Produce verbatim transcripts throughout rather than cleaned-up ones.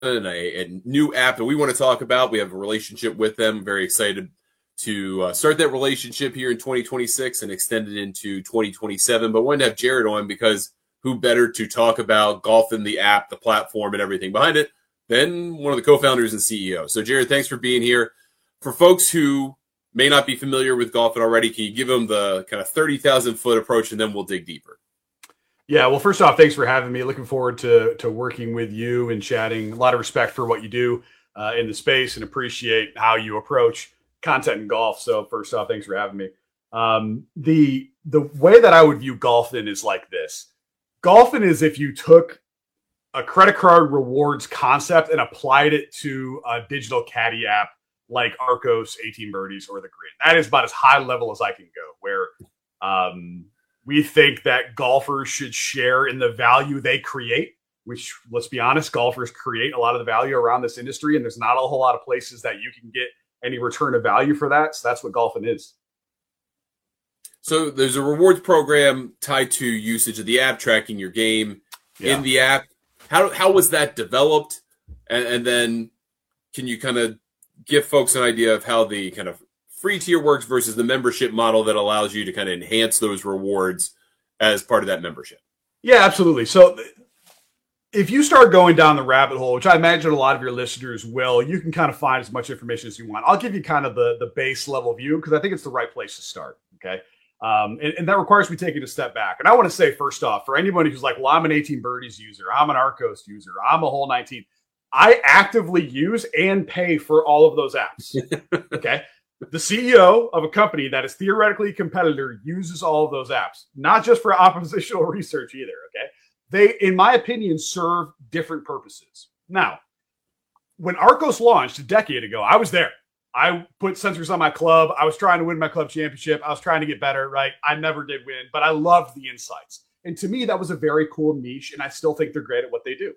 a, a new app that we want to talk about. We have a relationship with them. Very excited to uh, start that relationship here in twenty twenty-six and extend it into twenty twenty-seven. But wanted to have Jared on because who better to talk about Golfin, the app, the platform, and everything behind it than one of the co-founders and C E Os. So, Jared, thanks for being here. For folks who may not be familiar with Golfin already, can you give them the kind of thirty thousand foot approach, and then we'll dig deeper? Yeah, well, first off, thanks for having me. Looking forward to to working with you and chatting. A lot of respect for what you do uh, in the space and appreciate how you approach content in golf. So first off, thanks for having me. Um, the the way that I would view Golfin is like this. Golfin is if you took a credit card rewards concept and applied it to a digital caddy app like Arccos, eighteen Birdies, or the Grid. That is about as high level as I can go, where um, we think that golfers should share in the value they create, which, let's be honest, golfers create a lot of the value around this industry, and there's not a whole lot of places that you can get any return of value for that. So that's what Golfin is. So there's a rewards program tied to usage of the app, tracking your game yeah. in the app. How how was that developed? And, and then can you kind of give folks an idea of how the kind of free tier works versus the membership model that allows you to kind of enhance those rewards as part of that membership? Yeah, absolutely. So if you start going down the rabbit hole, which I imagine a lot of your listeners will, you can kind of find as much information as you want. I'll give you kind of the, the base level view because I think it's the right place to start. Okay. Um, and, and that requires me taking a step back. And I want to say, first off, for anybody who's like, well, I'm an eighteen Birdies user, I'm an Arccos user, I'm a Hole nineteen. I actively use and pay for all of those apps. Okay. The C E O of a company that is theoretically a competitor uses all of those apps, not just for oppositional research either. Okay. They, in my opinion, serve different purposes. Now, when Arccos launched a decade ago, I was there. I put sensors on my club. I was trying to win my club championship. I was trying to get better, right? I never did win, but I loved the insights. And to me, that was a very cool niche, and I still think they're great at what they do.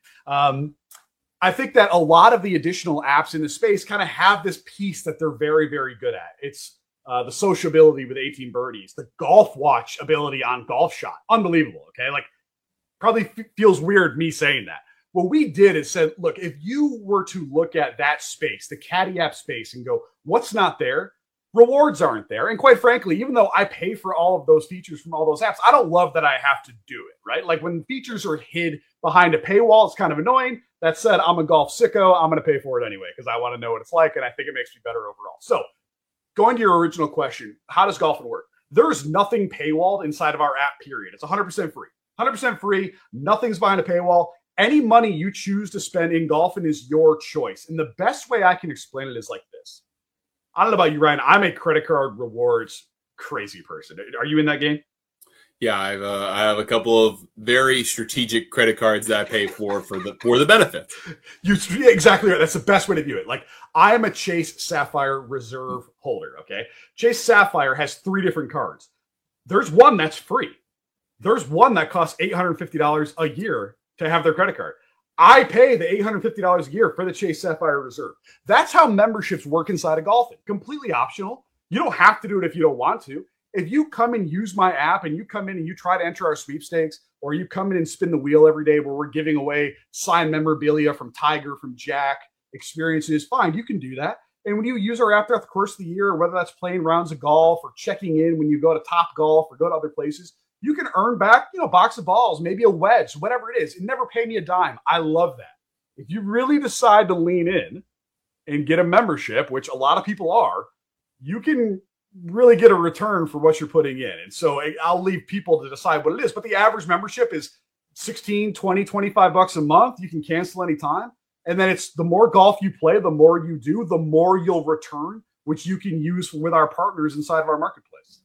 Um, I think that a lot of the additional apps in the space kind of have this piece that they're very, very good at. It's uh, the sociability with eighteen Birdies, the Golf Watch ability on Golf Shot. Unbelievable, okay? Like, probably f- feels weird me saying that. What we did is said, look, if you were to look at that space, the caddy app space, and go, what's not there? Rewards aren't there. And quite frankly, even though I pay for all of those features from all those apps, I don't love that I have to do it, right? Like when features are hid behind a paywall, it's kind of annoying. That said, I'm a golf sicko. I'm going to pay for it anyway because I want to know what it's like, and I think it makes me better overall. So going to your original question, how does Golfin work? There's nothing paywalled inside of our app, period. It's one hundred percent free. one hundred percent free. Nothing's behind a paywall. Any money you choose to spend in Golfin is your choice. And the best way I can explain it is like this. I don't know about you, Ryan. I'm a credit card rewards crazy person. Are you in that game? Yeah, I've uh, I have a couple of very strategic credit cards that I pay for for the for the benefit. You exactly right. That's the best way to view it. Like I am a Chase Sapphire Reserve holder. Okay, Chase Sapphire has three different cards. There's one that's free. There's one that costs eight hundred fifty dollars a year to have their credit card. I pay the eight hundred fifty dollars a year for the Chase Sapphire Reserve. That's how memberships work inside of Golfin. Completely optional. You don't have to do it if you don't want to. If you come and use my app and you come in and you try to enter our sweepstakes, or you come in and spin the wheel every day where we're giving away signed memorabilia from Tiger, from Jack, experiences, fine, you can do that. And when you use our app throughout the course of the year, whether that's playing rounds of golf or checking in when you go to Top Golf or go to other places, you can earn back, you know, a box of balls, maybe a wedge, whatever it is. It never pay me a dime. I love that. If you really decide to lean in and get a membership, which a lot of people are, you can really get a return for what you're putting in. And so I'll leave people to decide what it is. But the average membership is sixteen, twenty, twenty-five bucks a month. You can cancel anytime. And then it's the more golf you play, the more you do, the more you'll return, which you can use with our partners inside of our marketplace.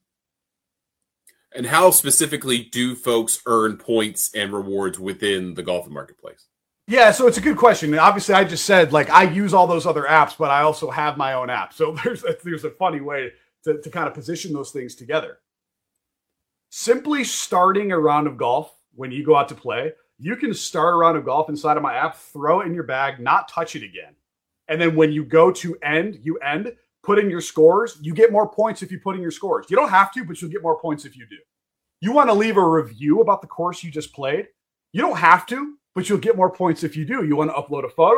And how specifically do folks earn points and rewards within the Golfin marketplace? Yeah, so it's a good question. Obviously, I just said, like, I use all those other apps, but I also have my own app. So there's a, there's a funny way to, to kind of position those things together. Simply starting a round of golf when you go out to play, you can start a round of golf inside of my app, throw it in your bag, not touch it again. And then when you go to end, you end, put in your scores. You get more points if you put in your scores. You don't have to, but you'll get more points if you do. You want to leave a review about the course you just played. You don't have to, but you'll get more points if you do. You want to upload a photo?